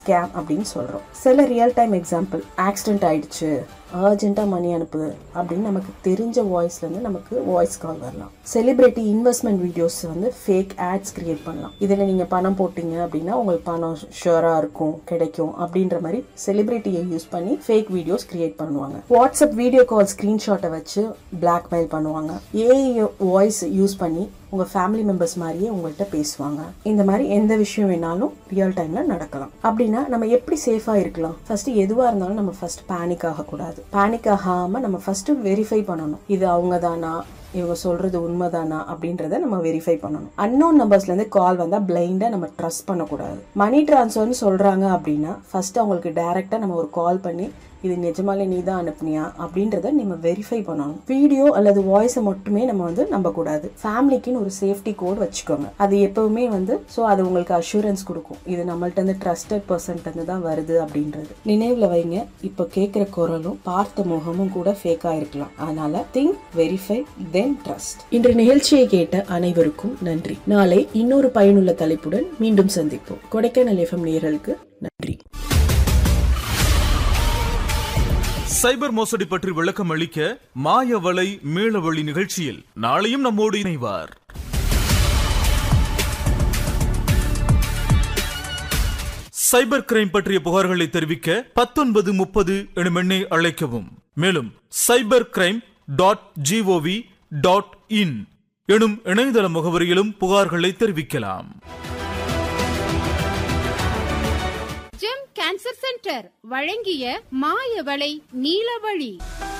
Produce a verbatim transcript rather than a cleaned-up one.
Scam அப்படின்னு சொல்றோம். சில ரியல் டைம் எக்ஸாம்பிள், ஆக்சிடென்ட் ஆயிடுச்சு, அர்ஜென்ட்டா மணி அனுப்புது அப்படின்னு நமக்கு தெரிஞ்ச வாய்ஸ்ல இருந்து நமக்கு வாய்ஸ் கால் வரலாம். செலிபிரிட்டி இன்வெஸ்ட்மெண்ட் வீடியோஸ் வந்து ஃபேக் ஆட்ஸ் கிரியேட் பண்ணலாம். இதுல நீங்க பணம் போட்டீங்க அப்படின்னா உங்களுக்கு பணம் ஷுவரா இருக்கும், கிடைக்கும் அப்படின்ற மாதிரி செலிபிரிட்டியை யூஸ் பண்ணி ஃபேக் வீடியோஸ் கிரியேட் பண்ணுவாங்க. வாட்ஸ்அப் வீடியோ கால் ஸ்கிரீன்ஷாட்டை வச்சு பிளாக்மெயில் பண்ணுவாங்க. ஏஐ வாய்ஸ் யூஸ் பண்ணி உங்க ஃபேமிலி மெம்பர்ஸ் மாதிரியே உங்கள்கிட்ட பேசுவாங்க. இந்த மாதிரி எந்த விஷயம் வேணாலும் ரியல் டைம்ல நடக்கலாம். அப்படின்னா நம்ம எப்படி சேஃபா இருக்கலாம்? ஃபர்ஸ்ட் எதுவா இருந்தாலும் நம்ம ஃபர்ஸ்ட் பேனிக் ஆகக்கூடாது. பேனிக் ஆகாம நம்ம ஃபர்ஸ்ட் வெரிஃபை பண்ணணும், இது அவங்க தானா, இவங்க சொல்றது உண்மைதானா அப்படின்றத நம்ம வெரிஃபை பண்ணணும். அன்னோன் நம்பர்ஸ்ல இருந்து கால் வந்தா பிளைண்டா நம்ம ட்ரஸ்ட் பண்ணக்கூடாது. மணி டிரான்ஸ்ஃபர்னு சொல்றாங்க அப்படின்னா ஃபர்ஸ்ட் அவங்களுக்கு டைரக்டா நம்ம ஒரு கால் பண்ணி இது நிஜமாலே நீ தான் அனுப்புனியா அப்படின்றத நம்ம வெரிஃபை பண்ணணும். வீடியோ அல்லது வாய்ஸை மட்டுமே நம்ம வந்து நம்ப கூடாது. ஃபேமிலிக்குன்னு ஒரு சேஃப்டி கோட் வச்சுக்கோங்க. அது எப்பவுமே வந்து ஸோ அது உங்களுக்கு அஷூரன்ஸ் கொடுக்கும், இது நம்மள்ட்ட இருந்து ட்ரஸ்டட் பர்சன்ட் இருந்து தான் வருது அப்படின்றது. நினைவுல வைங்க, இப்போ கேட்கிற குரலும் பார்த்த முகமும் கூட ஃபேக்கா இருக்கலாம். அதனால திங்க், வெரிஃபை, தென் ட்ரஸ்ட். இன்று நிகழ்ச்சியை கேட்ட அனைவருக்கும் நன்றி. நாளை இன்னொரு பயனுள்ள தலைப்புடன் மீண்டும் சந்திப்போம். கொடைக்கானல் எஃப்எம் நேயர்களுக்கு நன்றி. சைபர் மோசடி பற்றி விளக்கம் அளிக்க மாயவலை மீளவழி நிகழ்ச்சியில் நாளையும் நம்மோடு இணைவார். சைபர் கிரைம் பற்றிய புகார்களை தெரிவிக்க பத்தொன்பது முப்பது எனும் எண்ணை அழைக்கவும். மேலும் cyber crime dot gov dot in எனும் இணையதள முகவரியிலும் புகார்களை தெரிவிக்கலாம். கேன்சர் சென்டர் வழங்கிய மாயவலை நீலவழி.